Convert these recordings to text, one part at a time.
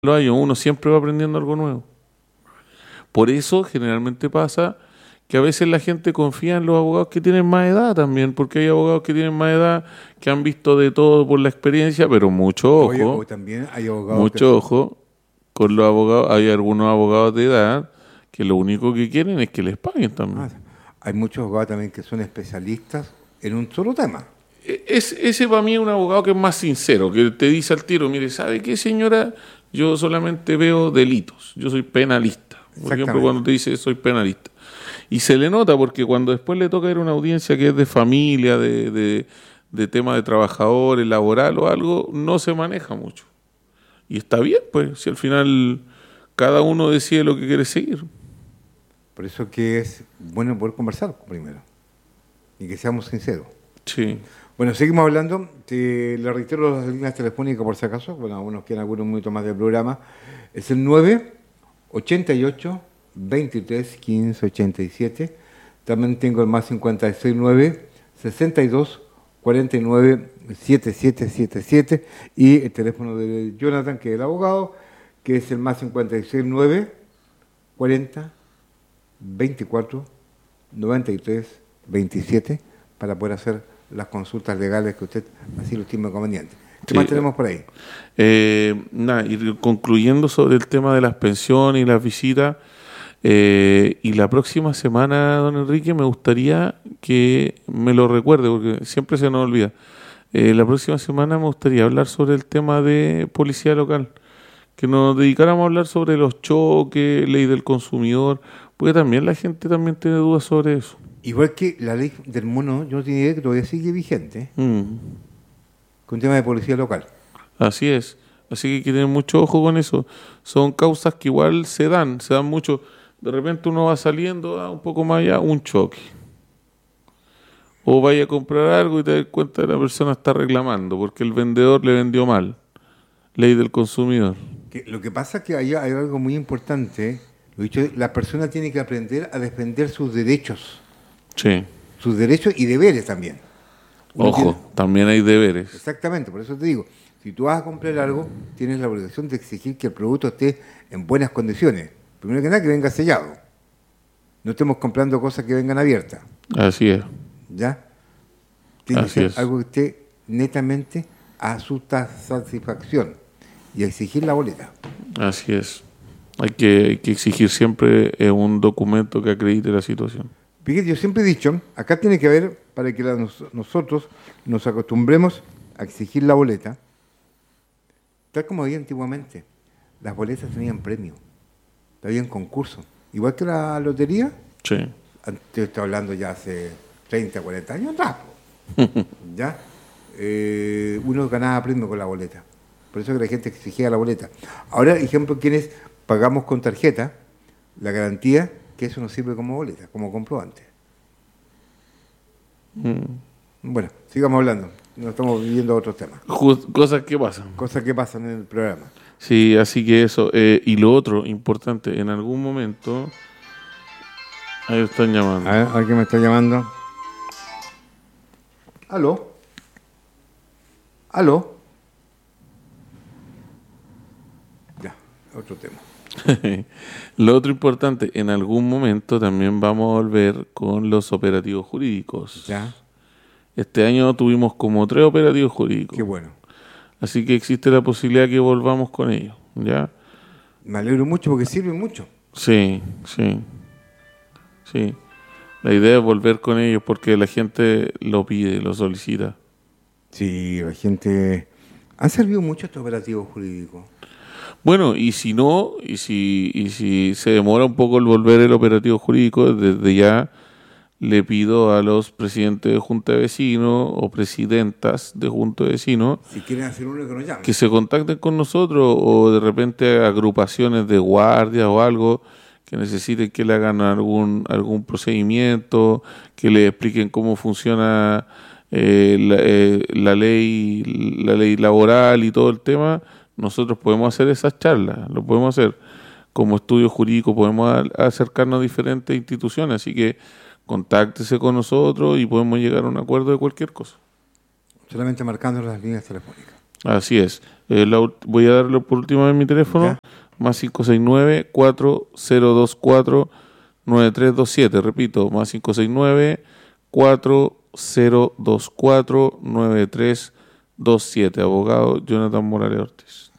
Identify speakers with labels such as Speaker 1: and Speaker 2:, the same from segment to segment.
Speaker 1: los años uno siempre va aprendiendo algo nuevo. Por eso generalmente pasa que a veces la gente confía en los abogados que tienen más edad también, porque hay abogados que tienen más edad, que han visto de todo por la experiencia, pero
Speaker 2: Oye, o también hay abogados que
Speaker 1: mucho
Speaker 2: son...
Speaker 1: ojo con los abogados. Hay algunos abogados de edad que lo único que quieren es que les paguen
Speaker 2: Ah,
Speaker 1: también.
Speaker 2: hay muchos abogados también que son especialistas en un solo tema.
Speaker 1: Ese para mí es un abogado que es más sincero, que te dice al tiro, mire, ¿sabe qué, señora? Yo solamente veo delitos, yo soy penalista. Por ejemplo,
Speaker 2: Exactamente.
Speaker 1: cuando te dice soy penalista. Y se le nota porque cuando después le toca ir a una audiencia que es de familia, de tema de trabajadores, laboral o algo, no se maneja mucho. Y está bien, pues, si al final cada uno decide lo que quiere seguir.
Speaker 2: Por eso que es bueno poder conversar primero y que seamos sinceros.
Speaker 1: Sí.
Speaker 2: Bueno, seguimos hablando. Le reitero las líneas telefónicas por si acaso. Bueno, algunos quieren algunos minutos más del programa. Es el 9-88-23-15-87. También tengo el más 569-62-49-7777. Y el teléfono de Jonathan, que es el abogado, que es el más 569-40-24-93-27, para poder hacer las consultas legales que usted así lo estime conveniente. ¿Qué
Speaker 1: Sí.
Speaker 2: más tenemos por ahí?
Speaker 1: Nada, y concluyendo sobre el tema de las pensiones y las visitas, y la próxima semana, don Enrique, me gustaría que me lo recuerde, porque siempre se nos olvida. La próxima semana me gustaría hablar sobre el tema de policía local, que nos dedicáramos a hablar sobre los choques, ley del consumidor, porque también la gente también tiene dudas sobre eso.
Speaker 2: Igual que la ley del mono, yo no tenía idea que todavía sigue vigente,
Speaker 1: Mm,
Speaker 2: con tema de policía local.
Speaker 1: así es. Así que hay que tener mucho ojo con eso. Son causas que igual se dan mucho. De repente uno va saliendo un poco más allá, un choque. O vaya a comprar algo y te das cuenta que la persona está reclamando porque el vendedor le vendió mal. Ley del consumidor.
Speaker 2: Lo que pasa es que allá hay algo muy importante. Lo dicho, la persona tiene que aprender a defender sus derechos
Speaker 1: Sí.
Speaker 2: y deberes también. Uno
Speaker 1: Ojo,
Speaker 2: tiene-
Speaker 1: también hay deberes.
Speaker 2: Exactamente, por eso te digo, si tú vas a comprar algo, tienes la obligación de exigir que el producto esté en buenas condiciones. Primero que nada, que venga sellado. No estemos comprando cosas que vengan abiertas,
Speaker 1: Así es.
Speaker 2: ¿ya? Tiene que
Speaker 1: Así
Speaker 2: ser
Speaker 1: es.
Speaker 2: algo que esté netamente a su satisfacción y exigir la boleta.
Speaker 1: Así es. Hay que exigir siempre un documento que acredite la situación.
Speaker 2: Fíjate, yo siempre he dicho, acá tiene que haber, para que nosotros nos acostumbremos a exigir la boleta, tal como había antiguamente. Las boletas tenían premio, habían concurso. Igual que la lotería,
Speaker 1: Sí.
Speaker 2: antes estoy hablando ya hace 30, 40 años atrás, ¿ya? Uno ganaba premio con la boleta. Por eso que la gente exigía la boleta. Ahora, ejemplo, quienes pagamos con tarjeta, la garantía que eso nos sirve como boleta, como comprobante. Bueno, sigamos hablando. No estamos viviendo otros temas.
Speaker 1: Cosas que pasan.
Speaker 2: Cosas que pasan en el programa.
Speaker 1: Sí, así que eso. Y lo otro importante, en algún momento. Ahí lo están llamando.
Speaker 2: A ver, alguien me está llamando. ¿Aló? ¿Aló? Ya, otro tema.
Speaker 1: Lo otro importante, en algún momento también vamos a volver con los operativos jurídicos.
Speaker 2: Ya,
Speaker 1: Este año tuvimos como 3 operativos jurídicos.
Speaker 2: qué bueno.
Speaker 1: Así que existe la posibilidad que volvamos con ellos. ¿Ya?
Speaker 2: Me alegro mucho porque sirven mucho.
Speaker 1: Sí, sí, sí. La idea es volver con ellos porque la gente lo pide, lo solicita.
Speaker 2: Sí, la gente... ¿Han servido mucho estos operativos jurídicos?
Speaker 1: Bueno, y si no, y si se demora un poco el volver el operativo jurídico, desde ya le pido a los presidentes de Junta de Vecinos o presidentas de Junta de Vecinos
Speaker 2: Si quieren hacer uno, que nos llamen.
Speaker 1: que se contacten con nosotros o de repente agrupaciones de guardias o algo que necesiten que le hagan algún procedimiento, que le expliquen cómo funciona la ley laboral y todo el tema. Nosotros podemos hacer esas charlas, lo podemos hacer. Como estudio jurídico podemos acercarnos a diferentes instituciones, así que contáctese con nosotros y podemos llegar a un acuerdo de cualquier cosa.
Speaker 2: Solamente marcando las líneas telefónicas.
Speaker 1: Así es. Voy a darle por última vez mi teléfono,
Speaker 2: ¿Ya?
Speaker 1: más 569-4024-9327. Repito, más 569-4024-9327. Abogado Jonathan Morales Ortiz.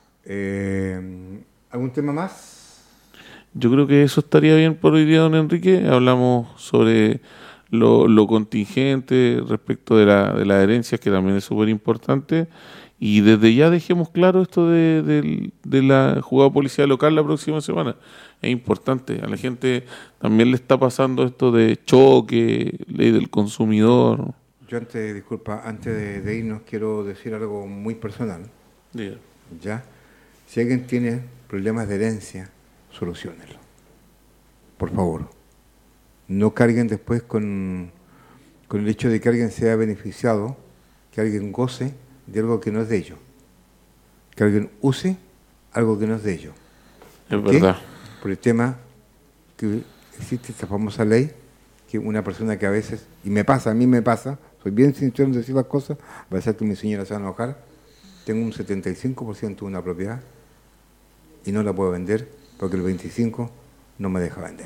Speaker 2: ¿Algún tema más?
Speaker 1: Yo creo que eso estaría bien por hoy día, don Enrique. Hablamos sobre lo contingente respecto de la herencia, que también es súper importante. Y desde ya dejemos claro esto de la jugada policial local la próxima semana. Es importante. A la gente también le está pasando esto de choque, ley del consumidor.
Speaker 2: Yo antes de irnos quiero decir algo muy personal.
Speaker 1: Diga.
Speaker 2: ¿Ya? Si alguien tiene problemas de herencia, soluciónenlo. Por favor. No carguen después con el hecho de que alguien sea beneficiado, que alguien goce de algo que no es de ellos. Que alguien use algo que no es de ellos.
Speaker 1: Es verdad.
Speaker 2: Por el tema que existe esta famosa ley, que una persona que a veces, y a mí me pasa, soy bien sincero en decir las cosas, va a ser que mi señora se va a enojar, tengo un 75% de una propiedad y no la puedo vender porque el 25% no me deja vender.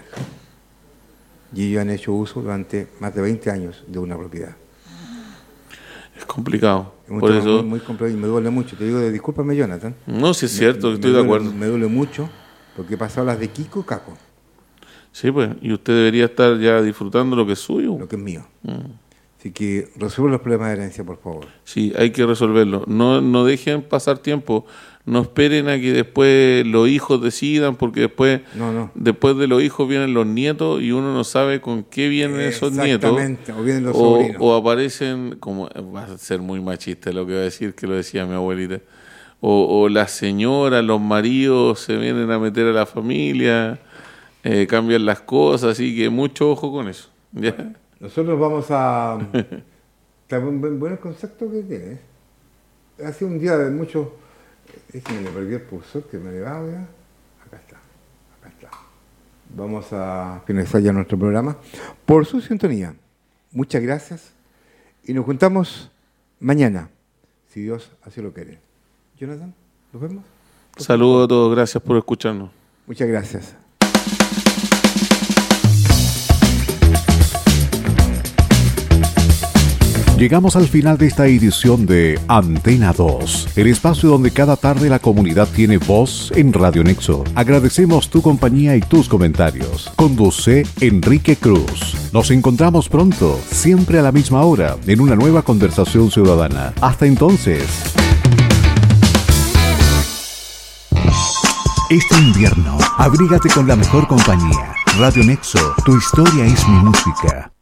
Speaker 2: Y ellos han hecho uso durante más de 20 años de una propiedad.
Speaker 1: Es complicado.
Speaker 2: Es
Speaker 1: Por eso,
Speaker 2: muy complicado y me duele mucho. Te digo, discúlpame, Jonathan.
Speaker 1: no, sí es cierto, estoy de acuerdo.
Speaker 2: Me duele mucho porque he pasado las de Kiko y Caco,
Speaker 1: Sí, pues, y usted debería estar ya disfrutando lo que es suyo.
Speaker 2: lo que es mío. Así que resuelvan los problemas de herencia, por favor.
Speaker 1: Sí, hay que resolverlo. No dejen pasar tiempo. No esperen a que después los hijos decidan, porque después de los hijos vienen los nietos y uno no sabe con qué vienen esos nietos.
Speaker 2: Exactamente, o vienen los sobrinos.
Speaker 1: O aparecen, como va a ser muy machista lo que va a decir, que lo decía mi abuelita, o las señoras, los maridos se vienen a meter a la familia, cambian las cosas, así que mucho ojo con eso. ¿Ya?
Speaker 2: Bueno, nosotros vamos a... Está buen el concepto que tienes. Ha sido un día de mucho... Es que me le perdí el pulsor, que me le va, ¿verdad? Acá está. Vamos a finalizar ya nuestro programa. Por su sintonía, muchas gracias. Y nos juntamos mañana, si Dios así lo quiere. Jonathan, ¿nos vemos?
Speaker 1: Saludos a todos, gracias por escucharnos.
Speaker 2: Muchas gracias.
Speaker 3: Llegamos al final de esta edición de Antena 2, el espacio donde cada tarde la comunidad tiene voz en Radio Nexo. Agradecemos tu compañía y tus comentarios. Conduce Enrique Cruz. Nos encontramos pronto, siempre a la misma hora, en una nueva conversación ciudadana. Hasta entonces. Este invierno, abrígate con la mejor compañía. Radio Nexo, tu historia es mi música.